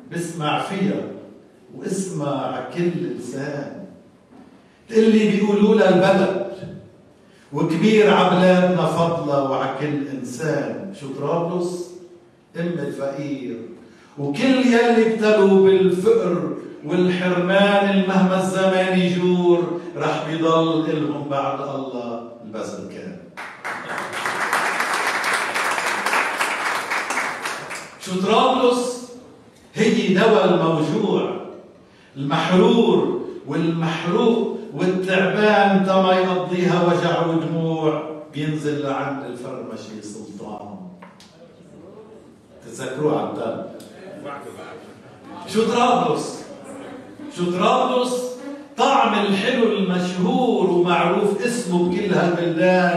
بسمع فيها واسمع على كل لسان. تقلي بيقولوا لها البلد وكبير عبلادنا فضلة وعلى كل إنسان. شو طرابلس؟ أم الفقير وكل يلي ابتلوا بالفقر والحرمان مهما الزمان يجور رح بيضل إلهم بعد الله البذل كان. شو طرابلس؟ هي دواء الموجوع المحرور والمحروق والتعبان تما يقضيها وجع ودموع بينزل لعند الفرمشي سلطان. تتذكروه عبدال؟ شو طرابلس؟ شو طرابلس؟ طعم الحلو المشهور ومعروف اسمه بكل هالبلدان.